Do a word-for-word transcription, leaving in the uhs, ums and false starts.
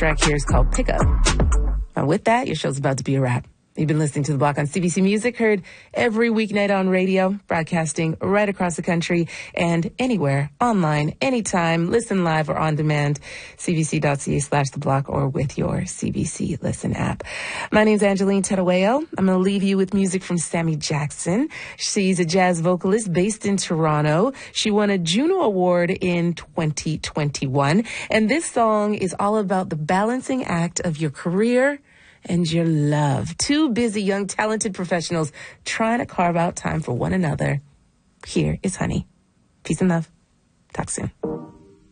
track here is called Pick Up. And with that, your show's about to be a wrap. You've been listening to The Block on C B C Music, heard every weeknight on radio, broadcasting right across the country and anywhere, online, anytime, listen live or on demand, cbc.ca slash The Block or with your C B C Listen app. My name's Angeline Terueo. I'm going to leave you with music from Sammy Jackson. She's a jazz vocalist based in Toronto. She won a Juno Award in twenty twenty-one. And this song is all about the balancing act of your career and your love. Two busy, young, talented professionals trying to carve out time for one another. Here is Honey. Peace and love. Talk soon.